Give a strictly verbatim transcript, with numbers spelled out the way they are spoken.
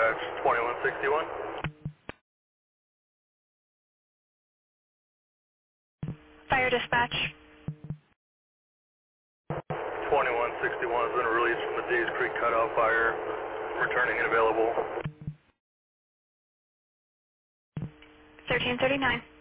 dispatch, twenty-one sixty-one. Fire dispatch. twenty-one sixty-one has been released from the Days Creek cutoff fire, returning and available. thirteen thirty-nine.